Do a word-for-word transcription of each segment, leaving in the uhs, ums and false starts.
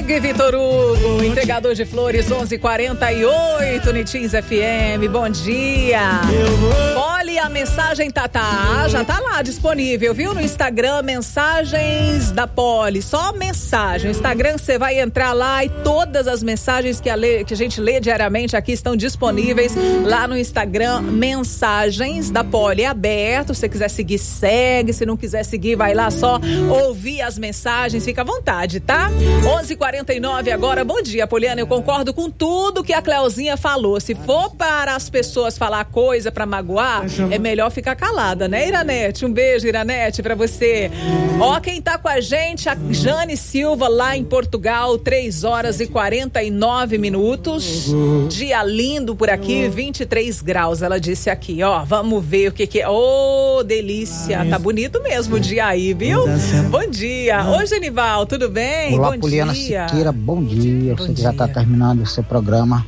Rodrigo e Vitor Hugo, entregador de flores, onze e quarenta e oito, Nitins F M, bom dia. Olha, a mensagem tá, tá, já tá lá disponível, viu? No Instagram, mensagens da Poli, só mensagem. No Instagram você vai entrar lá e todas as mensagens que a, lê, que a gente lê diariamente aqui estão disponíveis lá no Instagram, mensagens da Poli. É aberto, se você quiser seguir, segue, se não quiser seguir, vai lá só ouvir as mensagens, fica à vontade, tá? onze e quarenta e nove agora, bom dia, Poliana, eu concordo com tudo que a Cleuzinha falou. Se for para as pessoas falar coisa pra magoar, é melhor ficar calada, né, Iranete? Um beijo, Iranete, pra você. Ó, quem tá com a gente, a Jane Silva, lá em Portugal, três horas e quarenta e nove minutos. Dia lindo por aqui, vinte e três graus, ela disse aqui, ó, vamos ver o que que é. Ô, oh, delícia, tá bonito mesmo o dia aí, viu? Bom dia. Oi, Genival, tudo bem? Olá, bom Poliana dia. Siqueira, bom dia. Eu bom sei que dia. já tá terminando o seu programa,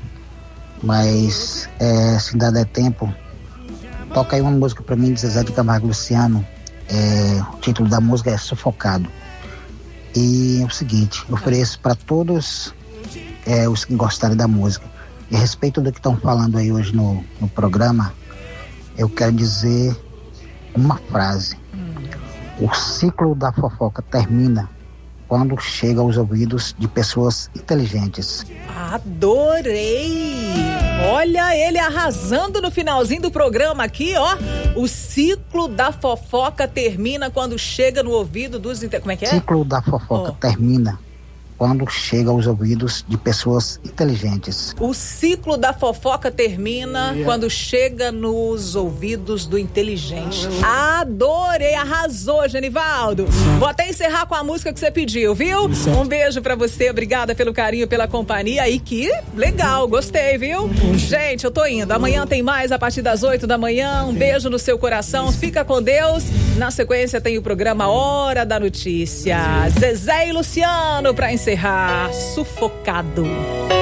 mas é, se ainda der tempo, toca aí uma música pra mim de Zezé de Camargo e Luciano. É, o título da música é Sufocado. E é o seguinte, eu ofereço para todos é, os que gostarem da música. E a respeito do que estão falando aí hoje no, no programa, eu quero dizer uma frase. O ciclo da fofoca termina quando chega aos ouvidos de pessoas inteligentes. Adorei! Olha ele arrasando no finalzinho do programa aqui, ó. O ciclo da fofoca termina quando chega no ouvido dos... Como é que é? O ciclo da fofoca oh. termina quando chega aos ouvidos de pessoas inteligentes. O ciclo da fofoca termina yeah. quando chega nos ouvidos do inteligente. Adorei, arrasou, Genivaldo. Vou até encerrar com a música que você pediu, viu? Um beijo pra você, obrigada pelo carinho, pela companhia. E que legal, gostei, viu? Gente, eu tô indo. Amanhã tem mais a partir das oito da manhã. Um beijo no seu coração, fica com Deus. Na sequência tem o programa Hora da Notícia. Zezé e Luciano pra encerrar. Sufocado.